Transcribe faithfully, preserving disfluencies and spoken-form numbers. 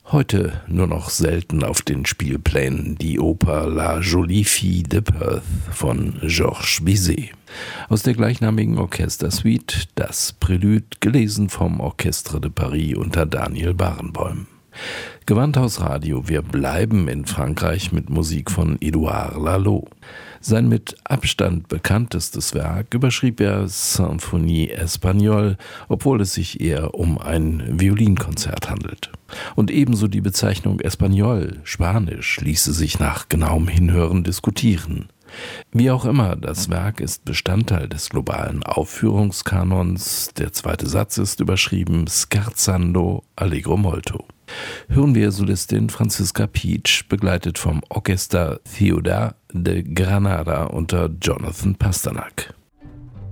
Heute nur noch selten auf den Spielplänen die Oper La Jolie Fille de Perth von Georges Bizet. Aus der gleichnamigen Orchestersuite das Prélude, gelesen vom Orchestre de Paris unter Daniel Barenboim. Gewandhaus Radio, wir bleiben in Frankreich mit Musik von Édouard Lalo. Sein mit Abstand bekanntestes Werk überschrieb er Symphonie Espagnole, obwohl es sich eher um ein Violinkonzert handelt. Und ebenso die Bezeichnung Espagnol, Spanisch, ließe sich nach genauem Hinhören diskutieren. Wie auch immer, das Werk ist Bestandteil des globalen Aufführungskanons. Der zweite Satz ist überschrieben Scherzando Allegro molto. Hören wir Solistin Franziska Pietsch, begleitet vom Orchester Ciudad de Granada unter Jonathan Pasternak.